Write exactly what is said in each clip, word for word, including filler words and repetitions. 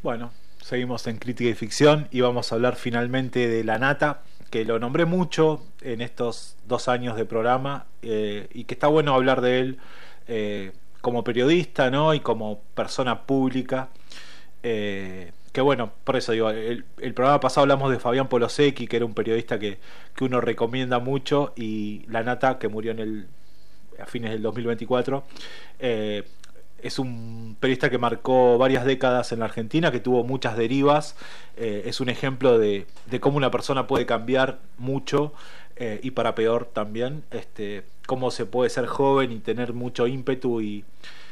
Bueno, seguimos en Crítica y Ficción y vamos a hablar finalmente de La Nata, que lo nombré mucho en estos dos años de programa, eh, y que está bueno hablar de él eh, como periodista, ¿no? Y como persona pública. Eh, que bueno, por eso digo, el, el programa pasado hablamos de Fabián Polosecchi, que era un periodista que, que uno recomienda mucho, y La Nata, que murió en el a fines del dos mil veinticuatro. Eh, es un periodista que marcó varias décadas en la Argentina, que tuvo muchas derivas. Eh, es un ejemplo de, de cómo una persona puede cambiar mucho, eh, y para peor también. Este, cómo se puede ser joven y tener mucho ímpetu y,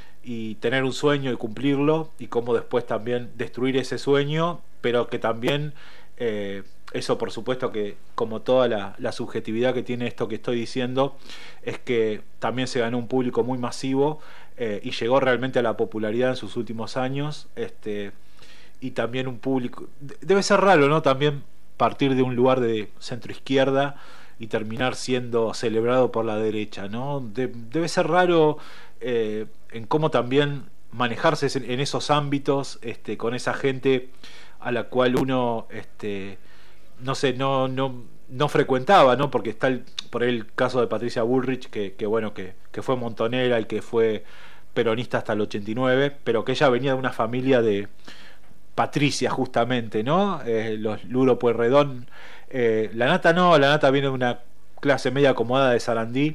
y tener un sueño y cumplirlo, y cómo después también destruir ese sueño, pero que también... Eh, eso por supuesto que, como toda la, la subjetividad que tiene esto que estoy diciendo, es que también se ganó un público muy masivo, eh, y llegó realmente a la popularidad en sus últimos años. Este, y también un público... Debe ser raro, ¿no? También partir de un lugar de centro izquierda y terminar siendo celebrado por la derecha, ¿no? De, debe ser raro, eh, en cómo también manejarse en esos ámbitos, este, con esa gente a la cual uno... Este, no sé, no, no, no frecuentaba, ¿no? Porque está el, por ahí el caso de Patricia Bullrich, que, que bueno, que, que fue montonera y que fue peronista hasta el ochenta y nueve, pero que ella venía de una familia de Patricia, justamente, ¿no? Eh, los Luro Pueyrredón. Eh, la Nata no, la Nata viene de una clase media acomodada de Sarandí.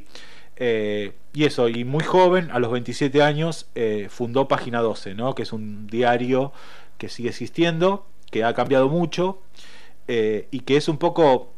Eh, y eso, y muy joven, a los veintisiete años, eh, fundó Página doce, ¿no? Que es un diario que sigue existiendo, que ha cambiado mucho. Eh, y que es un poco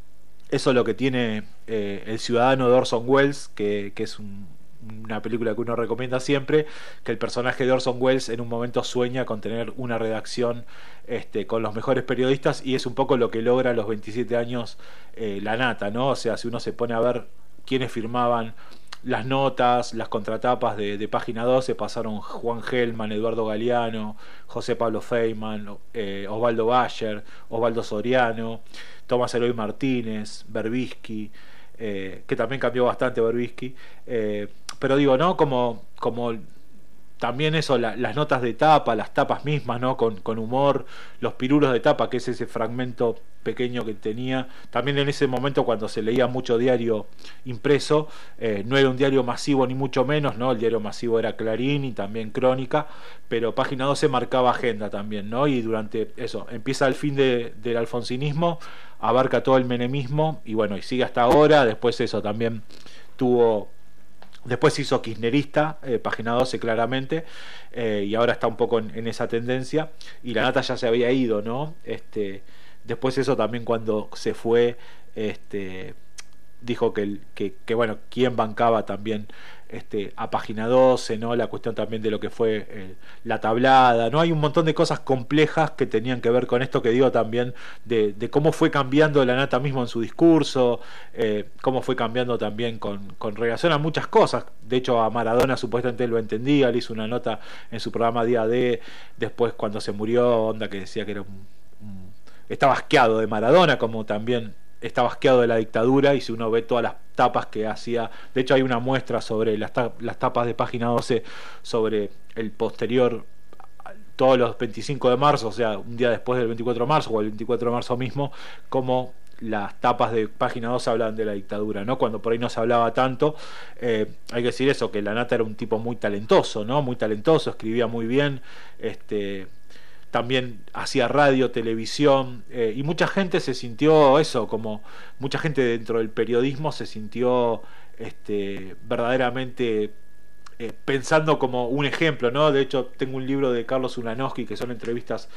eso lo que tiene eh, El Ciudadano de Orson Welles, que, que es un, una película que uno recomienda siempre, que el personaje de Orson Welles en un momento sueña con tener una redacción, este, con los mejores periodistas, y es un poco lo que logra a los veintisiete años eh, La Nata, ¿no? O sea, si uno se pone a ver quiénes firmaban las notas, las contratapas de, de Página doce, pasaron Juan Gelman, Eduardo Galeano, José Pablo Feynman, eh, Osvaldo Bayer, Osvaldo Soriano, Tomás Eloy Martínez, Berbisky, eh, que también cambió bastante Berbisky. Eh, pero digo, ¿no? Como, como también eso, la, las notas de tapa, las tapas mismas, ¿no? Con, con humor, los pirulos de tapa, que es ese fragmento pequeño que tenía. También en ese momento, cuando se leía mucho diario impreso, eh, no era un diario masivo ni mucho menos, ¿no? El diario masivo era Clarín y también Crónica, pero Página doce marcaba agenda también, ¿no? Y durante eso, empieza el fin de, del alfonsinismo, abarca todo el menemismo, y bueno, y sigue hasta ahora. Después eso también tuvo... Después se hizo kirchnerista, eh, Página doce claramente, eh, y ahora está un poco en, en esa tendencia. Y La Nata ya se había ido, ¿no? Este, después eso también, cuando se fue, este, dijo que, el, que, que bueno, quién bancaba también este, a Página doce, ¿no? La cuestión también de lo que fue eh, la tablada, ¿no? Hay un montón de cosas complejas que tenían que ver con esto que digo también, de, de cómo fue cambiando La Nata mismo en su discurso, eh, cómo fue cambiando también con, con relación a muchas cosas. De hecho, a Maradona supuestamente él lo entendía, le hizo una nota en su programa Día D, después cuando se murió, onda, que decía que era un, un estaba asqueado de Maradona, como también estaba asqueado de la dictadura. Y si uno ve todas las tapas que hacía, de hecho hay una muestra sobre las, ta las tapas de Página doce sobre el posterior, todos los veinticinco de marzo, o sea, un día después del veinticuatro de marzo o el veinticuatro de marzo mismo, como las tapas de Página doce hablan de la dictadura, ¿no? Cuando por ahí no se hablaba tanto. Eh, hay que decir eso, que La Nata era un tipo muy talentoso, ¿no? Muy talentoso, escribía muy bien, este... también hacía radio, televisión, eh, y mucha gente se sintió eso, como mucha gente dentro del periodismo se sintió este, verdaderamente eh, pensando como un ejemplo, ¿no? De hecho, tengo un libro de Carlos Ulanowski, que son entrevistas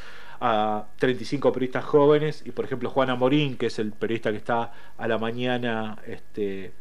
a treinta y cinco periodistas jóvenes, y por ejemplo Juana Morín, que es el periodista que está a la mañana este,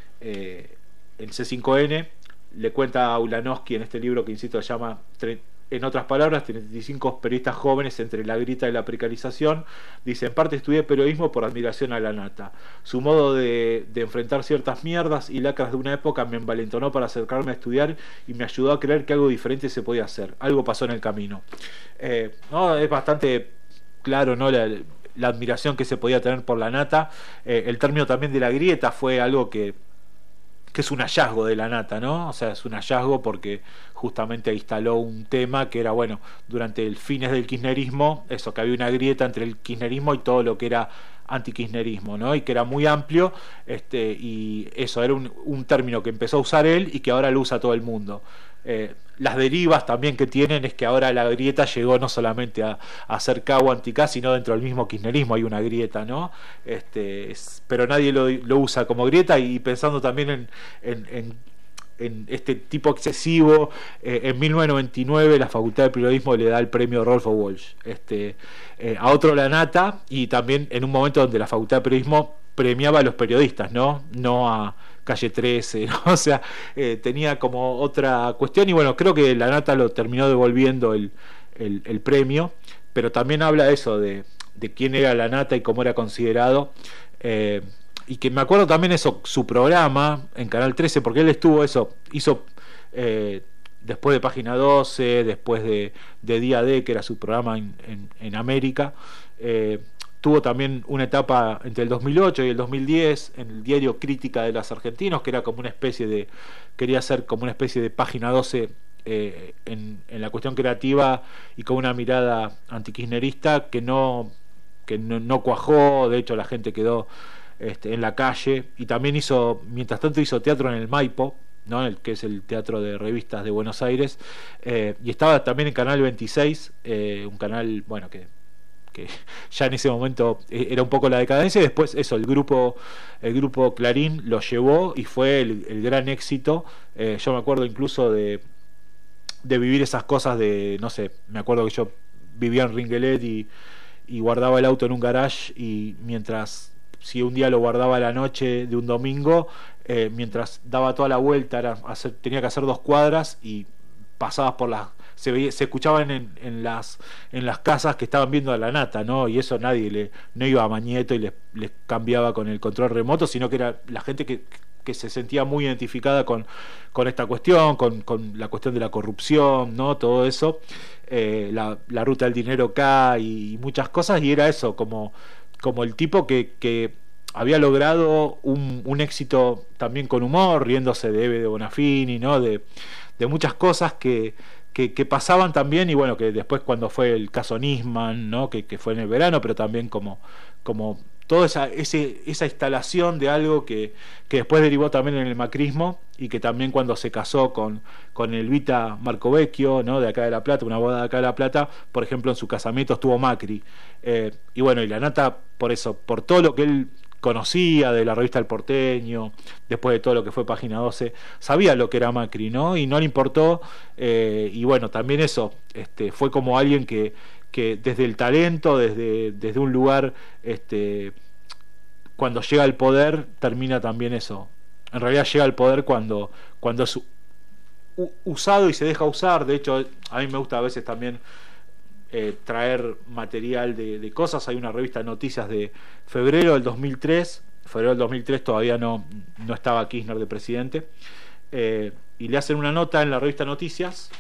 eh, en C cinco N, le cuenta a Ulanowski en este libro, que insisto se llama, en otras palabras, treinta y cinco periodistas jóvenes entre la grita y la precarización. Dice: en parte estudié periodismo por admiración a La Nata. Su modo de, de enfrentar ciertas mierdas y lacras de una época me envalentonó para acercarme a estudiar y me ayudó a creer que algo diferente se podía hacer. Algo pasó en el camino. Eh, no, es bastante claro, ¿no? La, la admiración que se podía tener por La Nata. Eh, el término también de la grieta fue algo que que es un hallazgo de la nata, ¿no? O sea, es un hallazgo porque justamente instaló un tema que era, bueno, durante el fines del kirchnerismo, eso, que había una grieta entre el kirchnerismo y todo lo que era antikirchnerismo, ¿no? Y que era muy amplio, este, y eso, era un, un término que empezó a usar él y que ahora lo usa todo el mundo. Eh, las derivas también que tienen es que ahora la grieta llegó no solamente a, a ser K o anti-K, sino dentro del mismo kirchnerismo hay una grieta, ¿no? Este, es, pero nadie lo, lo usa como grieta, y pensando también en, en, en, en este tipo excesivo, eh, en mil novecientos noventa y nueve la Facultad de Periodismo le da el premio Rodolfo Walsh, este, eh, a otro la nata, y también en un momento donde la Facultad de Periodismo premiaba a los periodistas, no, no a Calle trece, ¿no? O sea, eh, tenía como otra cuestión, y bueno, creo que la nata lo terminó devolviendo el, el, el premio, pero también habla eso de, de quién era la nata y cómo era considerado, eh, y que me acuerdo también eso, su programa en Canal trece, porque él estuvo eso, hizo eh, después de Página doce, después de, de Día D, que era su programa en, en, en América, eh, tuvo también una etapa entre el dos mil ocho y el dos mil diez en el diario Crítica de los Argentinos, que era como una especie de, quería ser como una especie de Página doce eh, en, en la cuestión creativa, y con una mirada antikirchnerista que no, que no, no cuajó. De hecho, la gente quedó este, en la calle, y también hizo, mientras tanto hizo teatro en el Maipo, ¿no? El que es el Teatro de Revistas de Buenos Aires, eh, y estaba también en Canal veintiséis, eh, un canal, bueno, que que ya en ese momento era un poco la decadencia, y después eso, el grupo el grupo Clarín lo llevó y fue el, el gran éxito. Eh, yo me acuerdo incluso de, de vivir esas cosas de, no sé, me acuerdo que yo vivía en Ringelet y, y guardaba el auto en un garage, y mientras, si un día lo guardaba a la noche de un domingo, eh, mientras daba toda la vuelta, era hacer, tenía que hacer dos cuadras, y pasabas por las, se veía, se escuchaban en, en las en las casas que estaban viendo a la nata, ¿no? Y eso nadie le, no iba a Mañeto y les, les cambiaba con el control remoto, sino que era la gente que, que se sentía muy identificada con, con esta cuestión, con, con la cuestión de la corrupción, ¿no? Todo eso, eh, la, la ruta del dinero acá y, y muchas cosas, y era eso, como, como el tipo que, que había logrado un, un éxito también con humor, riéndose de Eve de Bonafini, ¿no? De, de muchas cosas que, que, que pasaban también, y bueno, que después cuando fue el caso Nisman, ¿no? que, que fue en el verano, pero también como, como toda esa, ese, esa instalación de algo que, que después derivó también en el macrismo, y que también cuando se casó con, con Elvita Marcovecchio, ¿no? de acá de La Plata, una boda de acá de La Plata, por ejemplo, en su casamiento estuvo Macri, eh, y bueno, y la nata, por eso, por todo lo que él conocía de la revista El Porteño, después de todo lo que fue Página doce, sabía lo que era Macri, ¿no? Y no le importó, eh, y bueno, también eso, este, fue como alguien que, que desde el talento, desde, desde un lugar, este, cuando llega al poder, termina también eso. En realidad llega al poder cuando, cuando es usado y se deja usar. De hecho, a mí me gusta a veces también Eh, traer material de, de cosas. Hay una revista de noticias de febrero del dos mil tres, febrero del dos mil tres todavía no, no estaba Kirchner de presidente, eh, y le hacen una nota en la revista Noticias,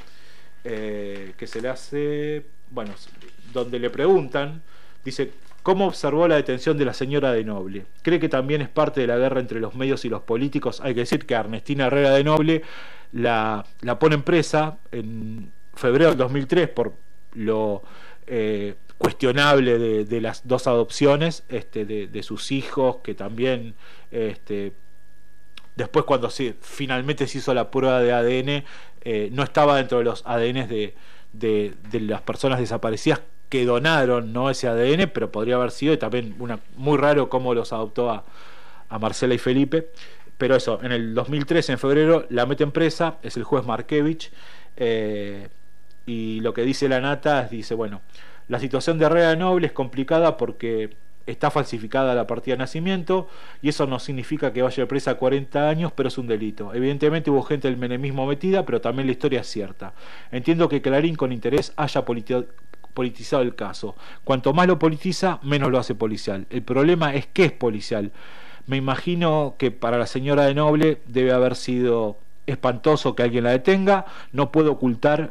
eh, que se le hace, bueno, donde le preguntan, dice: ¿cómo observó la detención de la señora de Noble? ¿Cree que también es parte de la guerra entre los medios y los políticos? Hay que decir que Ernestina Herrera de Noble la, la ponen presa en febrero del dos mil tres por lo eh, cuestionable de, de las dos adopciones, este, de, de sus hijos, que también este, después cuando se, finalmente se hizo la prueba de A D N, eh, no estaba dentro de los A D N de, de, de las personas desaparecidas que donaron, ¿no? ese A D N, pero podría haber sido, y también una, muy raro cómo los adoptó a, a Marcela y Felipe. Pero eso, en el dos mil tres, en febrero, la meten presa, es el juez Markevich, eh, y lo que dice la nata es, dice, bueno, la situación de Herrera de Noble es complicada porque está falsificada la partida de nacimiento, y eso no significa que vaya presa cuarenta años, pero es un delito. Evidentemente hubo gente del menemismo metida, pero también la historia es cierta. Entiendo que Clarín con interés haya politi- politizado el caso. Cuanto más lo politiza, menos lo hace policial. El problema es que es policial. Me imagino que para la señora de Noble debe haber sido espantoso que alguien la detenga. No puedo ocultar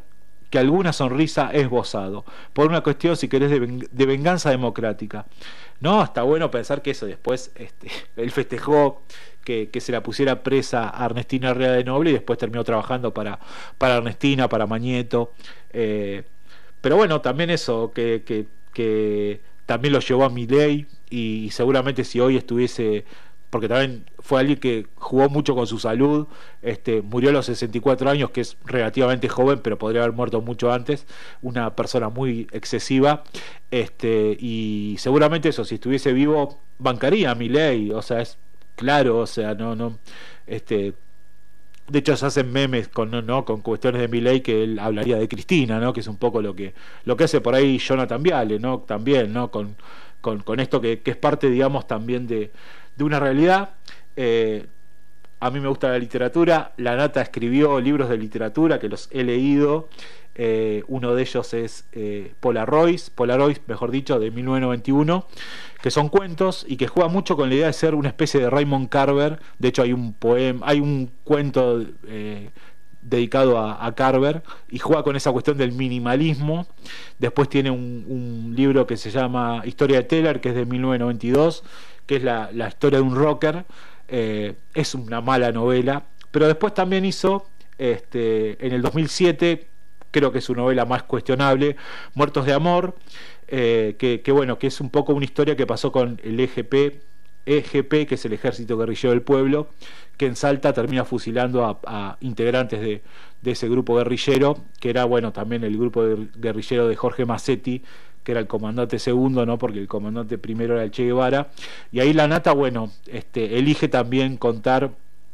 que alguna sonrisa he esbozado, por una cuestión, si querés, de, ven- de venganza democrática. No, está bueno pensar que eso después, este, él festejó que, que se la pusiera presa a Ernestina Herrera de Noble y después terminó trabajando para, para Ernestina, para Mañeto. Eh, pero bueno, también eso, que, que, que también lo llevó a Milei, y, y seguramente si hoy estuviese, porque también fue alguien que jugó mucho con su salud, este, murió a los sesenta y cuatro años, que es relativamente joven, pero podría haber muerto mucho antes, una persona muy excesiva, este, y seguramente eso, si estuviese vivo, bancaría a Milei, o sea, es claro, o sea, no, no, este, de hecho se hacen memes con, no, no, con cuestiones de Milei, que él hablaría de Cristina, ¿no? Que es un poco lo que lo que hace por ahí Jonathan Viale, ¿no? También, ¿no? Con, con, con esto que, que es parte, digamos, también de, de una realidad. Eh, a mí me gusta la literatura. La Nata escribió libros de literatura que los he leído. Eh, uno de ellos es eh, Polaroids, Polaroids, mejor dicho, de mil novecientos noventa y uno, que son cuentos y que juega mucho con la idea de ser una especie de Raymond Carver. De hecho, hay un poema, hay un cuento eh, dedicado a, a Carver, y juega con esa cuestión del minimalismo. Después tiene un, un libro que se llama Historia de Teller, que es de mil novecientos noventa y dos, que es la, la historia de un rocker. Eh, es una mala novela, pero después también hizo, este, en el dos mil siete, creo que es su novela más cuestionable, Muertos de Amor, eh, que, que bueno, que es un poco una historia que pasó con el E G P, E G P, que es el Ejército Guerrillero del Pueblo, que en Salta termina fusilando a, a integrantes de, de ese grupo guerrillero, que era, bueno, también el grupo de, guerrillero de Jorge Massetti, que era el comandante segundo, ¿no? Porque el comandante primero era el Che Guevara. Y ahí la Nata, bueno, este, elige también contar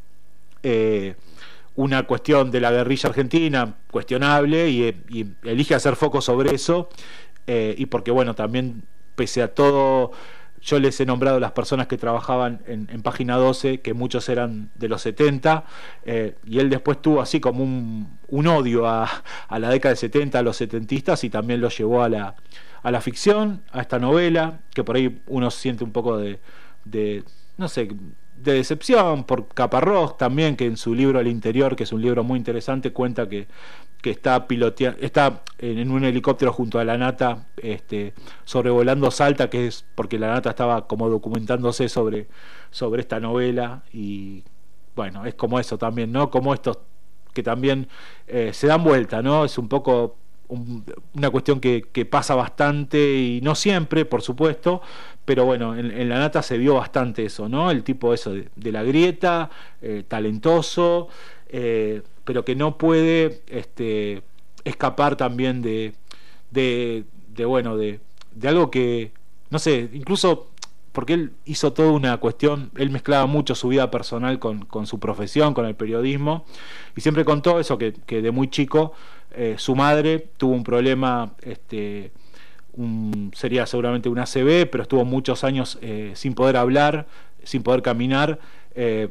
eh, una cuestión de la guerrilla argentina cuestionable, y, y elige hacer foco sobre eso, eh, y porque, bueno, también, pese a todo, yo les he nombrado las personas que trabajaban en, en Página doce, que muchos eran de los setenta, eh, y él después tuvo así como un, un odio a, a la década de setenta, a los setentistas, y también lo llevó a la, a la ficción, a esta novela, que por ahí uno siente un poco de, de no sé, de decepción por Caparrós también, que en su libro Al Interior, que es un libro muy interesante, cuenta que, que está piloteando, está en un helicóptero junto a la Nata, este, sobrevolando Salta, que es porque la Nata estaba como documentándose sobre, sobre esta novela. Y bueno, es como eso también, ¿no? Como estos que también eh, se dan vuelta, ¿no? Es un poco un, una cuestión que, que pasa bastante, y no siempre, por supuesto, pero bueno, en, en la Nata se vio bastante eso, ¿no? El tipo eso de, de la grieta, eh, talentoso, eh, pero que no puede este, escapar también de, de, de bueno, de, de algo que, no sé, incluso porque él hizo toda una cuestión, él mezclaba mucho su vida personal con, con su profesión, con el periodismo, y siempre contó eso, que, que de muy chico eh, su madre tuvo un problema, este, un, sería seguramente un A C V, pero estuvo muchos años eh, sin poder hablar, sin poder caminar, eh,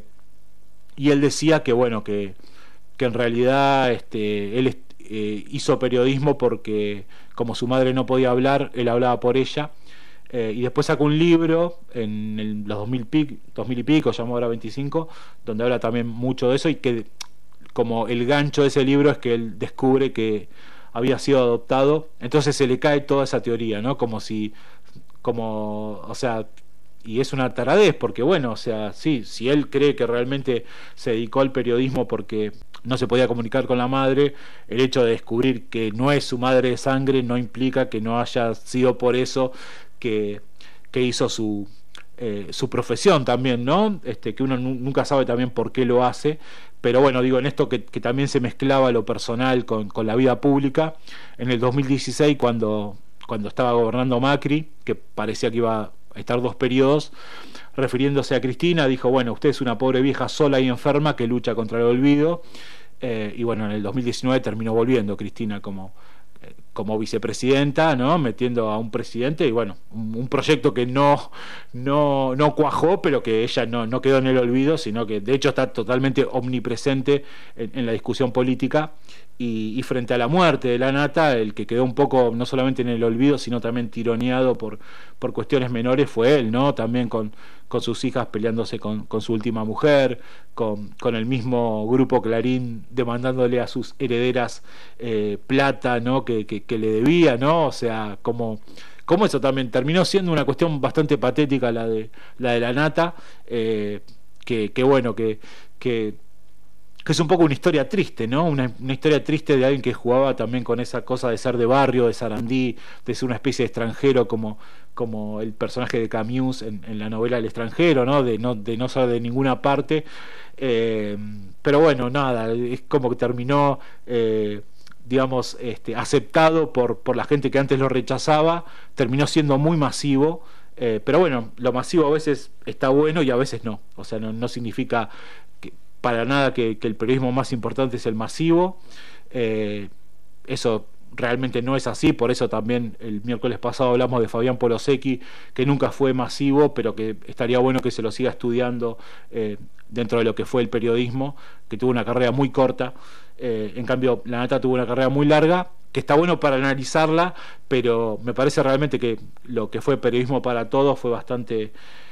y él decía que bueno, que, que en realidad este, él eh, hizo periodismo porque como su madre no podía hablar, él hablaba por ella. Eh, y después sacó un libro en el, los dos mil, pico, dos mil y pico, llamó ahora veinticinco, donde habla también mucho de eso, y que como el gancho de ese libro es que él descubre que había sido adoptado, entonces se le cae toda esa teoría, ¿no? Como si, como, o sea, y es una taradez, porque bueno, o sea, sí, si él cree que realmente se dedicó al periodismo porque no se podía comunicar con la madre, el hecho de descubrir que no es su madre de sangre no implica que no haya sido por eso que, que hizo su, eh, su profesión también, ¿no? Este, que uno nunca sabe también por qué lo hace, pero bueno, digo, en esto que, que también se mezclaba lo personal con, con la vida pública, en el dos mil dieciséis, cuando, cuando estaba gobernando Macri, que parecía que iba a estar dos periodos, refiriéndose a Cristina, dijo, bueno, usted es una pobre vieja sola y enferma que lucha contra el olvido, eh, y bueno, en el dos mil diecinueve terminó volviendo Cristina como como vicepresidenta, ¿no? Metiendo a un presidente, y bueno, un, un proyecto que no, no, no cuajó, pero que ella no, no quedó en el olvido, sino que de hecho está totalmente omnipresente en, en la discusión política, Y, y frente a la muerte de la Nata, el que quedó un poco no solamente en el olvido, sino también tironeado por, por cuestiones menores fue él, ¿no? También con, con sus hijas peleándose con, con su última mujer, con, con el mismo grupo Clarín demandándole a sus herederas eh, plata, ¿no? Que, que, que le debía, ¿no? O sea, como, como eso también terminó siendo una cuestión bastante patética la de la, de la Nata, eh, que, que bueno, que... que que es un poco una historia triste, ¿no? Una, una historia triste de alguien que jugaba también con esa cosa de ser de barrio, de Sarandí, de ser una especie de extranjero como, como el personaje de Camus en, en la novela El extranjero, ¿no? De no, de no ser de ninguna parte. Eh, pero bueno, nada, es como que terminó, eh, digamos, este, aceptado por, por la gente que antes lo rechazaba, terminó siendo muy masivo. Eh, pero bueno, lo masivo a veces está bueno y a veces no. O sea, no, no significa que para nada que, que el periodismo más importante es el masivo. Eh, eso realmente no es así, por eso también el miércoles pasado hablamos de Fabián Polosecchi, que nunca fue masivo, pero que estaría bueno que se lo siga estudiando eh, dentro de lo que fue el periodismo, que tuvo una carrera muy corta. Eh, en cambio, la Nata tuvo una carrera muy larga, que está bueno para analizarla, pero me parece realmente que lo que fue Periodismo para Todos fue bastante...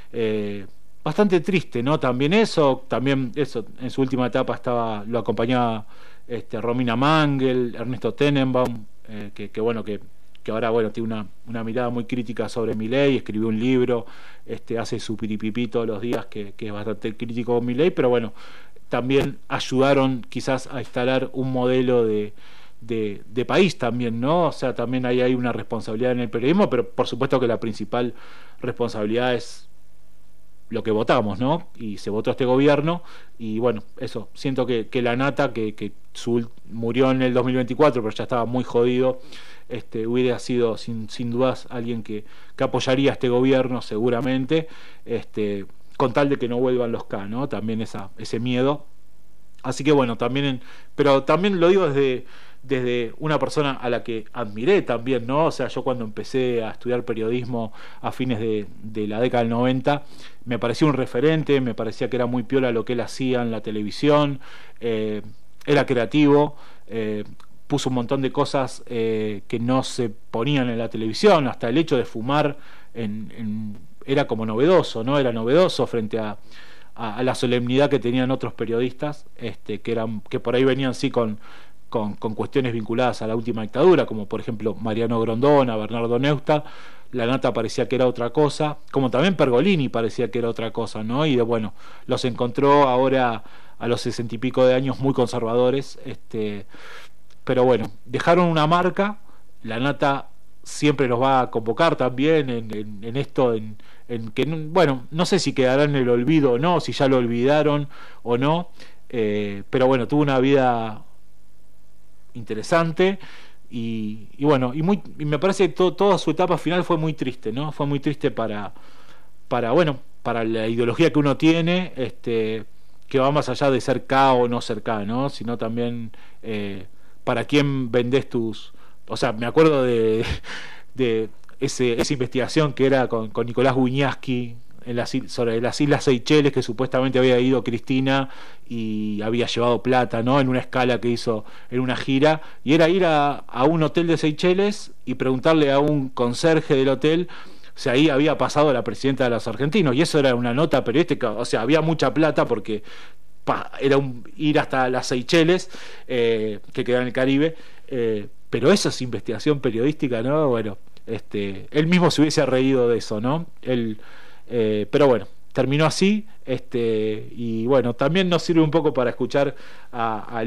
Eh, bastante triste, ¿no? También eso, también eso, en su última etapa estaba, lo acompañaba este, Romina Mangel, Ernesto Tenenbaum, eh, que, que bueno, que, que ahora bueno, tiene una, una mirada muy crítica sobre Milei, escribió un libro, este, hace su piripipí todos los días, que, que es bastante crítico con Milei, pero bueno, también ayudaron quizás a instalar un modelo de De, de país también, ¿no? O sea, también ahí hay una responsabilidad en el periodismo, pero por supuesto que la principal responsabilidad es lo que votamos, ¿no? Y se votó este gobierno y bueno, eso, siento que, que la Nata, que, que su, murió en el dos mil veinticuatro, pero ya estaba muy jodido, este, hubiera sido sin, sin dudas alguien que, que apoyaría a este gobierno seguramente, este, con tal de que no vuelvan los K, ¿no? También esa, ese miedo. Así que bueno, también, en, pero también lo digo desde... desde una persona a la que admiré también, ¿no? O sea, yo cuando empecé a estudiar periodismo a fines de, de la década del noventa, me parecía un referente, me parecía que era muy piola lo que él hacía en la televisión, eh, era creativo, eh, puso un montón de cosas eh, que no se ponían en la televisión, hasta el hecho de fumar en, en, era como novedoso, ¿no? Era novedoso frente a, a, a la solemnidad que tenían otros periodistas, este, que, eran, que por ahí venían sí con Con, con cuestiones vinculadas a la última dictadura, como por ejemplo Mariano Grondona, Bernardo Neustadt. La Nata parecía que era otra cosa, como también Pergolini parecía que era otra cosa, ¿no? Y de, bueno, los encontró ahora a los sesenta y pico de años muy conservadores, este, pero bueno, dejaron una marca. La Nata siempre los va a convocar también en, en, en esto, en, en que, bueno, no sé si quedará en el olvido o no, si ya lo olvidaron o no, eh, pero bueno, tuvo una vida interesante y, y bueno, y, muy, y me parece que to, toda su etapa final fue muy triste, ¿no? Fue muy triste para, para bueno, para la ideología que uno tiene, este, que va más allá de ser K o no ser K, ¿no? Sino también eh, para quién vendés tus... O sea, me acuerdo de, de ese, esa investigación que era con, con Nicolás Wiñaski en las, sobre las Islas Seychelles, que supuestamente había ido Cristina y había llevado plata, ¿no? En una escala que hizo en una gira, y era ir a, a un hotel de Seychelles y preguntarle a un conserje del hotel si ahí había pasado la presidenta de los argentinos, y eso era una nota periodística. O sea, había mucha plata porque pa, era un, ir hasta las Seychelles, eh, que queda en el Caribe, eh, pero eso es investigación periodística, ¿no? Bueno, este, él mismo se hubiese reído de eso, ¿no? Él Eh, pero bueno, terminó así, este, y bueno, también nos sirve un poco para escuchar a, a